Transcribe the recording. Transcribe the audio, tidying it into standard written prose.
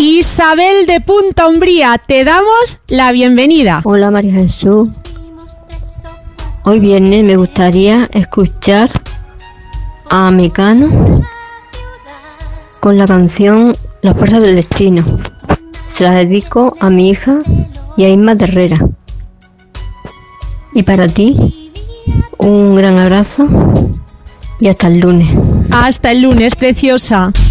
Isabel de Punta Umbría, te damos la bienvenida. Hola María Jesús. Hoy viernes me gustaría escuchar a Mecano con la canción Las fuerzas del destino. Se la dedico a mi hija y a Isma Terrera. Y para ti, un gran abrazo y hasta el lunes. Hasta el lunes, preciosa.